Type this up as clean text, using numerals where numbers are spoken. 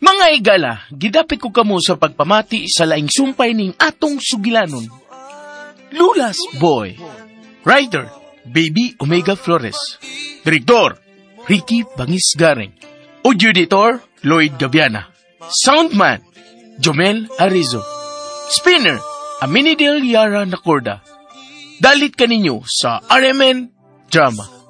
Mga igala, gidapit ko kamo sa pagpamati sa laing sumpay ning atong sugilanon. Lulas Boy. Writer, Baby Omega Flores. Direktor, Ricky Bangis Garing. Audio editor, Lloyd Gaviana. Soundman, Jomel Arizo. Spinner, Aminidel Yara Nacorda. Dalit kaninyo sa RMN Drama.